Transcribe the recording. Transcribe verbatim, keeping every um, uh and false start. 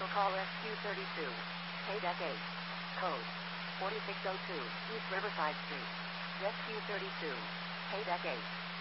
Vehicle call S Q thirty-two. Paydeck eight. Code forty-six oh two, East Riverside Street. Rescue thirty-two. Paydeck eight.